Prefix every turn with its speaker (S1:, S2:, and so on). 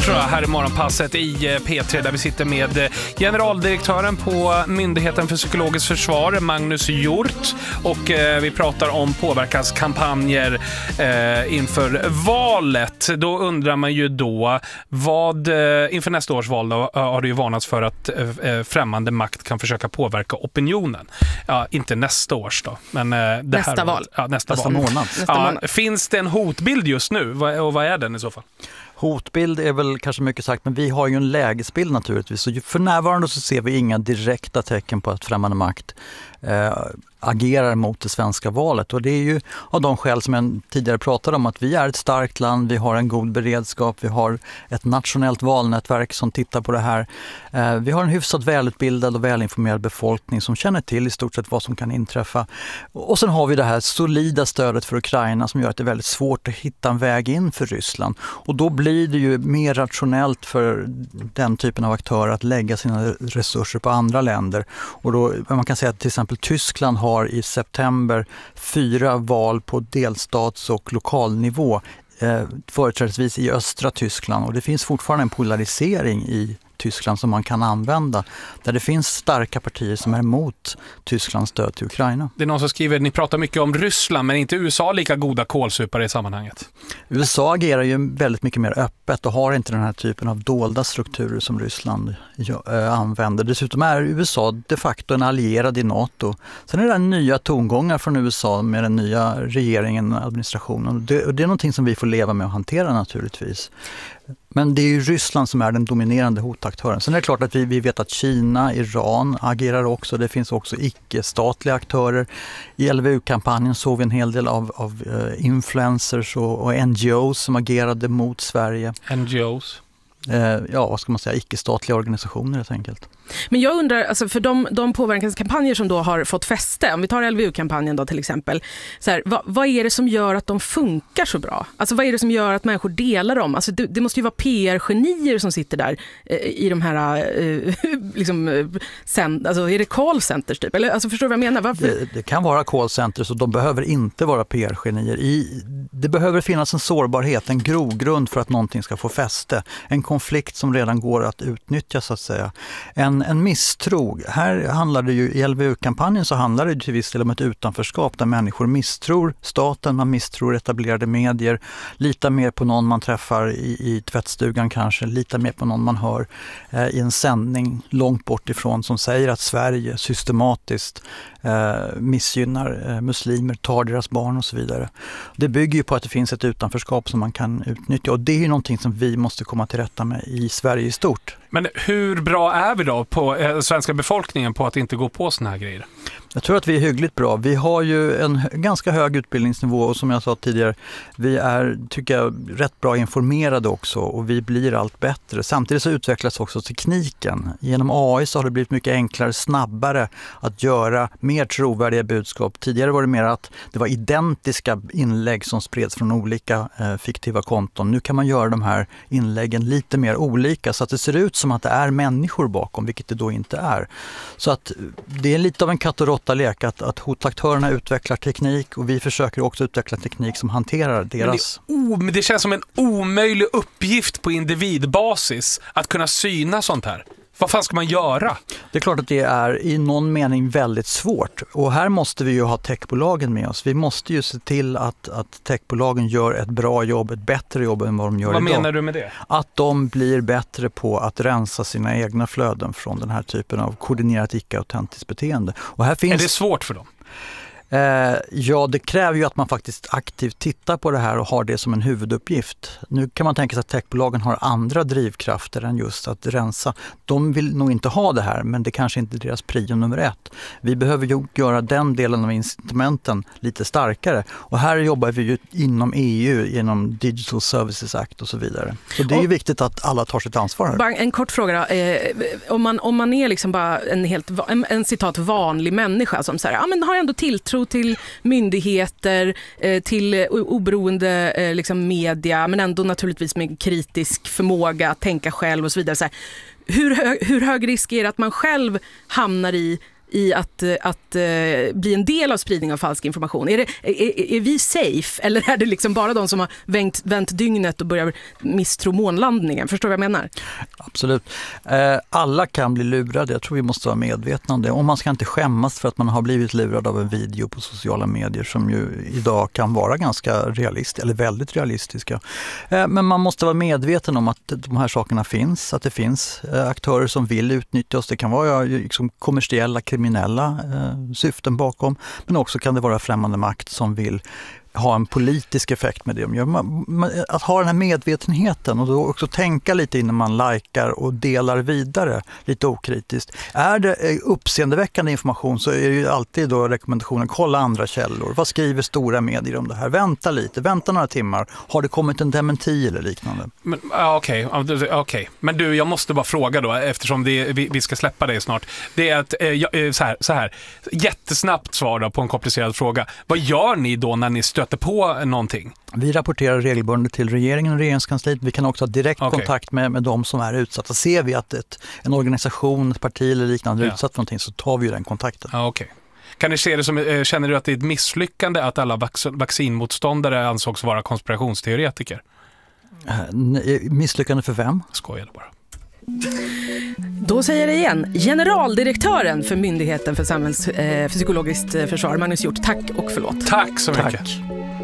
S1: Morse här i morgonpasset i P3 där vi sitter med generaldirektören på Myndigheten för psykologiskt försvar, Magnus Hjort, och vi pratar om påverkanskampanjer inför valet. Då undrar man ju då vad inför nästa års val då, har det ju varnats för att främmande makt kan försöka påverka opinionen. Ja, inte nästa års då, men
S2: nästa val.
S1: Ja, nästa
S3: månad.
S1: Finns det en hotbild just nu och vad är den i så fall?
S3: Hotbild är väl kanske mycket sagt, men vi har ju en lägesbild naturligtvis. Så för närvarande så ser vi inga direkta tecken på att främmande makt agerar mot det svenska valet. Och det är ju av de skäl som jag tidigare pratade om, att vi är ett starkt land, vi har en god beredskap, vi har ett nationellt valnätverk som tittar på det här. Vi har en hyfsat välutbildad och välinformerad befolkning som känner till i stort sett vad som kan inträffa. Och sen har vi det här solida stödet för Ukraina som gör att det är väldigt svårt att hitta en väg in för Ryssland. Och då blir det ju mer rationellt för den typen av aktörer att lägga sina resurser på andra länder. Och då, man kan säga att till exempel Tyskland har i september 4 val på delstats- och lokalnivå, företrädesvis i östra Tyskland. Och det finns fortfarande en polarisering i Tyskland som man kan använda, där det finns starka partier som är emot Tysklands stöd till Ukraina.
S1: Det är någon som skriver, ni pratar mycket om Ryssland, men inte USA lika goda kålsupare i sammanhanget?
S3: USA agerar ju väldigt mycket mer öppet och har inte den här typen av dolda strukturer som Ryssland använder. Dessutom är USA de facto en allierad i NATO. Sen är det nya tongångar från USA med den nya regeringen och administrationen. Det är någonting som vi får leva med och hantera naturligtvis. Men det är ju Ryssland som är den dominerande hotaktören. Sen är det klart att vi vet att Kina, Iran agerar också. Det finns också icke-statliga aktörer. I LVU-kampanjen såg vi en hel del av influencers och NGOs som agerade mot Sverige.
S1: NGOs?
S3: Ja, vad ska man säga? Icke-statliga organisationer helt enkelt.
S2: Men jag undrar, alltså för de påverkanskampanjer som då har fått fäste, om vi tar LVU-kampanjen då till exempel, så här, vad är det som gör att de funkar så bra? Alltså vad är det som gör att människor delar dem? Alltså det måste ju vara PR-genier som sitter där i de här liksom, alltså är det callcenters typ? Eller alltså förstår du vad jag menar? Varför?
S3: Det kan vara callcenters och de behöver inte vara PR-genier. Det behöver finnas en sårbarhet, en grogrund för att någonting ska få fäste. En konflikt som redan går att utnyttja så att säga. En misstro. Här handlar det ju, i LVU-kampanjen så handlar det till viss del om ett utanförskap där människor misstror staten, man misstror etablerade medier, litar mer på någon man träffar i tvättstugan kanske, litar mer på någon man hör i en sändning långt bort ifrån som säger att Sverige systematiskt missgynnar muslimer, tar deras barn och så vidare. Det bygger ju på att det finns ett utanförskap som man kan utnyttja och det är ju någonting som vi måste komma till rätta med i Sverige i stort.
S1: Men hur bra är vi då på svenska befolkningen på att inte gå på såna här grejer?
S3: Jag tror att vi är hyggligt bra. Vi har ju en ganska hög utbildningsnivå och som jag sa tidigare, vi är, tycker jag, rätt bra informerade också och vi blir allt bättre. Samtidigt så utvecklas också tekniken. Genom AI så har det blivit mycket enklare, snabbare att göra mer trovärdiga budskap. Tidigare var det mer att det var identiska inlägg som spreds från olika fiktiva konton. Nu kan man göra de här inläggen lite mer olika så att det ser ut som att det är människor bakom, vilket det då inte är. Så att det är lite av en katt och råtta-lek att hotaktörerna utvecklar teknik och vi försöker också utveckla teknik som hanterar deras...
S1: Men det känns som en omöjlig uppgift på individbasis att kunna syna sånt här. Vad fan ska man göra?
S3: Det är klart att det är i någon mening väldigt svårt. Och här måste vi ju ha techbolagen med oss. Vi måste ju se till att techbolagen gör ett bra jobb, ett bättre jobb än vad de gör idag.
S1: Vad menar du med det? Att
S3: de blir bättre på att rensa sina egna flöden från den här typen av koordinerat icke-autentiskt beteende. Och här finns...
S1: Är det svårt för dem?
S3: Ja, det kräver ju att man faktiskt aktivt tittar på det här och har det som en huvuduppgift. Nu kan man tänka sig att techbolagen har andra drivkrafter än just att rensa. De vill nog inte ha det här, men det kanske inte är deras prio nummer 1. Vi behöver ju göra den delen av incitamenten lite starkare. Och här jobbar vi ju inom EU genom Digital Services Act och så vidare. Så det är ju viktigt att alla tar sitt ansvar här.
S2: Bara en kort fråga då. Om man är liksom bara en citat vanlig människa som säger, ja men har ändå tilltro till myndigheter, till oberoende liksom media, men ändå naturligtvis med kritisk förmåga att tänka själv och så vidare. Så här, hur hög risk är det att man själv hamnar i i att bli en del av spridning av falsk information? Är vi safe, eller är det liksom bara de som har vänt dygnet och börjar misstro månlandningen? Förstår du vad jag menar?
S3: Absolut. Alla kan bli lurade. Jag tror vi måste vara medvetna om det. Och man ska inte skämmas för att man har blivit lurad av en video på sociala medier som ju idag kan vara ganska realistiska eller väldigt realistiska. Men man måste vara medveten om att de här sakerna finns, att det finns aktörer som vill utnyttja oss. Det kan vara liksom kommersiella, kriminella syften bakom, men också kan det vara främmande makt som vill ha en politisk effekt med det de gör. Att ha den här medvetenheten och då också tänka lite innan man likar och delar vidare lite okritiskt. Är det uppseendeväckande information så är det ju alltid då rekommendationen, kolla andra källor. Vad skriver stora medier om det här? Vänta lite, vänta några timmar. Har det kommit en dementi eller liknande?
S1: Okej. Men du, jag måste bara fråga då, eftersom vi ska släppa det snart. Det är att, så här, jättesnabbt svar då på en komplicerad fråga. Vad gör ni då när ni stöter på någonting?
S3: Vi rapporterar regelbundet till regeringen och regeringskansliet. Vi kan också ha direkt kontakt med de som är utsatta. Ser vi att en organisation, ett parti eller liknande är utsatt för någonting, så tar vi ju den kontakten.
S1: Okej. Kan ni se det som, känner du att det är ett misslyckande att alla vaccinmotståndare ansågs vara konspirationsteoretiker?
S3: Misslyckande för vem?
S1: Skojade bara.
S2: Då säger jag det igen. Generaldirektören för Myndigheten för samhällspsykologiskt försvar, Magnus Hjort. Tack och förlåt.
S1: Tack så mycket.
S3: Tack.